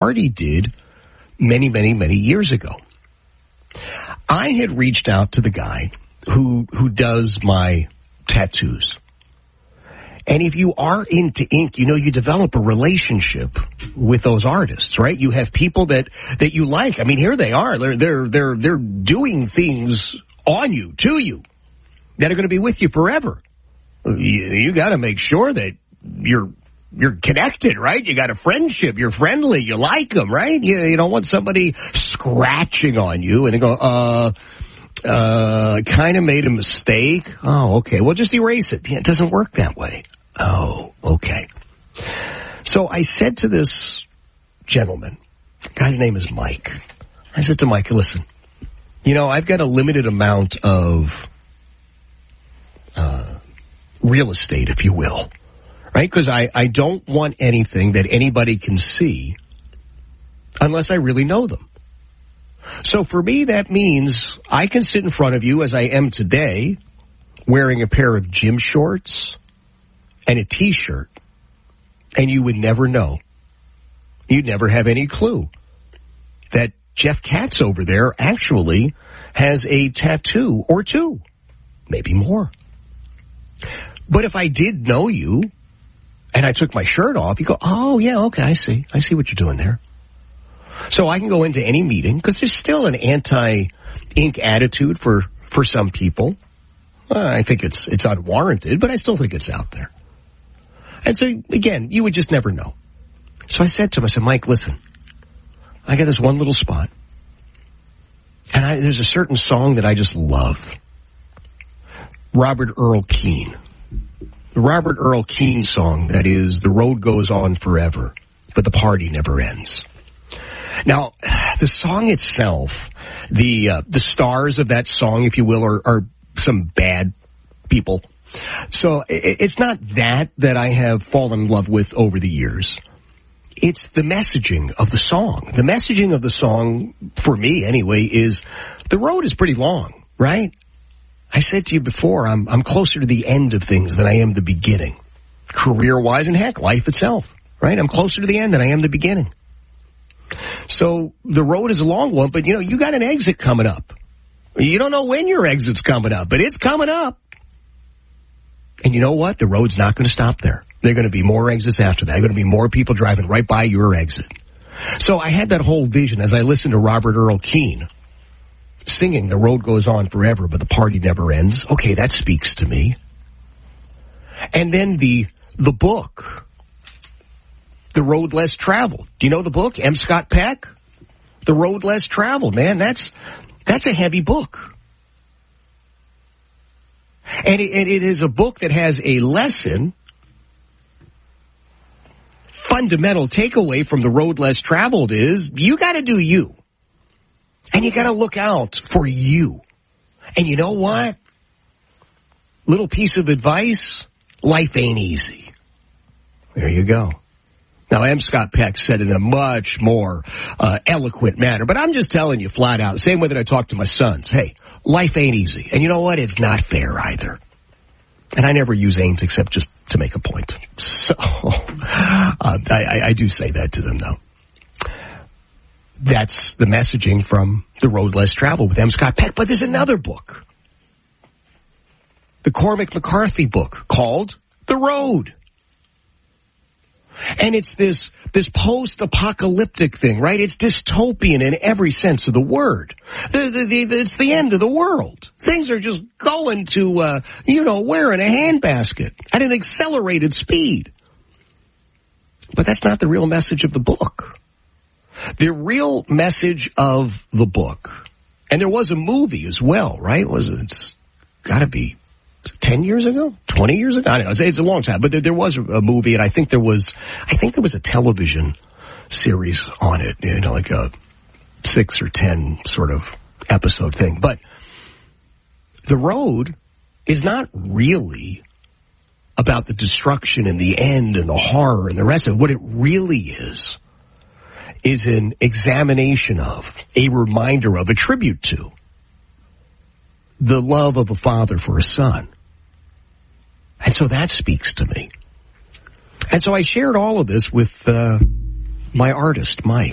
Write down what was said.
Party did many, many, many years ago. I had reached out to the guy who does my tattoos. And if you are into ink, you know, you develop a relationship with those artists, right? You have people that you like. I mean, here they are. They're doing things on you, to you, that are going to be with you forever. You got to make sure that you're connected, right? You got a friendship. You're friendly. You like them, right? You don't want somebody scratching on you and they go, kind of made a mistake. Oh, okay. Well, just erase it. Yeah, it doesn't work that way. Oh, okay. So I said to this gentleman, the guy's name is Mike. I said to Mike, listen, you know, I've got a limited amount of real estate, if you will, right? Because I don't want anything that anybody can see unless I really know them. So for me, that means I can sit in front of you as I am today, wearing a pair of gym shorts and a T-shirt, and you would never know. You'd never have any clue that Jeff Katz over there actually has a tattoo or two, maybe more. But if I did know you and I took my shirt off, you go, oh, yeah, okay, I see what you're doing there. So I can go into any meeting, because there's still an anti-ink attitude for some people. I think it's unwarranted, but I still think it's out there. And so, again, you would just never know. So I said to him, Mike, listen, I got this one little spot, and there's a certain song that I just love. Robert Earl Keen. The Robert Earl Keen song that is, "The road goes on forever, but the party never ends." Now, the song itself, the stars of that song, if you will, are some bad people. So it's not that I have fallen in love with over the years. It's the messaging of the song. The messaging of the song, for me anyway, is the road is pretty long, right? I said to you before, I'm closer to the end of things than I am the beginning. Career-wise, and heck, life itself, right? I'm closer to the end than I am the beginning. So the road is a long one, but you got an exit coming up. You don't know when your exit's coming up, but it's coming up. And you know what? The road's not going to stop there. There are going to be more exits after that. There are going to be more people driving right by your exit. So I had that whole vision as I listened to Robert Earl Keen singing "The road goes on forever, but the party never ends." Okay, that speaks to me. And then the book, "The Road Less Traveled." Do you know the book? M. Scott Peck? "The Road Less Traveled." Man, that's a heavy book. And it is a book that has a lesson, fundamental takeaway from "The Road Less Traveled" is you got to do you. And you got to look out for you. And you know what? Little piece of advice, life ain't easy. There you go. Now, M. Scott Peck said it in a much more eloquent manner, but I'm just telling you flat out, same way that I talk to my sons, hey, life ain't easy. And you know what? It's not fair either. And I never use ain'ts except just to make a point. So I do say that to them, though. That's the messaging from "The Road Less Traveled" with M. Scott Peck. But there's another book, the Cormac McCarthy book called "The Road." And it's this post-apocalyptic thing, right? It's dystopian in every sense of the word. It's the end of the world. Things are just going to, where in a handbasket at an accelerated speed. But that's not the real message of the book. The real message of the book, and there was a movie as well, right? It's got to be 10 years ago, 20 years ago. I don't know. It's a long time, but there was a movie, and I think there was a television series on it, like a 6 or 10 sort of episode thing. But the road is not really about the destruction and the end and the horror and the rest of it. What it really is an examination of, a reminder of, a tribute to the love of a father for a son. And so that speaks to me. And so I shared all of this with my artist, Mike.